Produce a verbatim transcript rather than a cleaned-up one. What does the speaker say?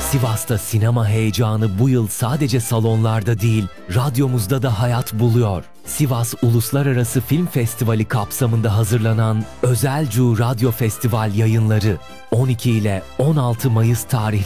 Sivas'ta sinema heyecanı bu yıl sadece salonlarda değil, radyomuzda da hayat buluyor. Sivas Uluslararası Film Festivali kapsamında hazırlanan Özelcu Radyo Festival yayınları on iki ile on altı Mayıs tarihlerinde